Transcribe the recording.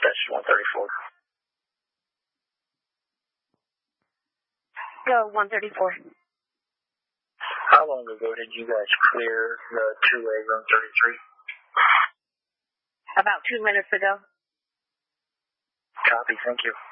Dispatch 134. Go, 134. How long ago did you guys clear the two-way room 33? About 2 minutes ago. Copy, thank you.